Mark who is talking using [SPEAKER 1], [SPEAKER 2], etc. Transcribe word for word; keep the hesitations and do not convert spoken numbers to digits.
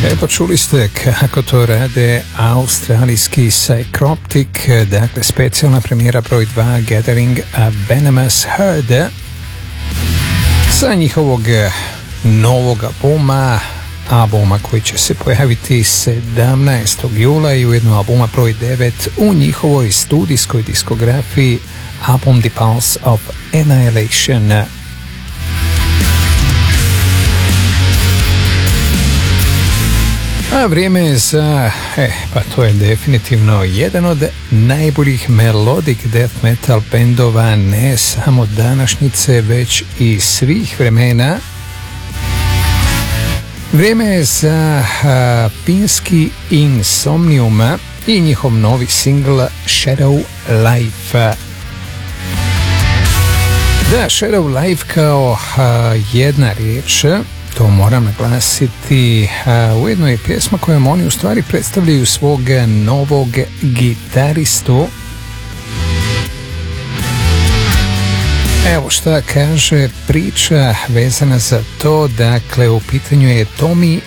[SPEAKER 1] Evo, čuli ste kako to rade australijski Psychroptic, dakle specijalna premijera broj dva Gathering a Venomous Herd sa njihovog novog albuma, albuma koji će se pojaviti sedamnaestog jula i ujedno albuma broj devet u njihovoj studijskoj diskografiji, album The Pulse of Annihilation. A vrijeme je za, e, pa to je definitivno jedan od najboljih melodic death metal bendova ne samo današnjice, već i svih vremena. Vrijeme je za a, finski Insomnium i njihov novi singl Shadow Life. Da, Shadow Life kao a, jedna riječ, to moram naglasiti, a, ujedno je pjesma kojom oni u stvari predstavljaju svog novog gitaristu. Evo šta kaže priča vezana za to, dakle u pitanju je Tommy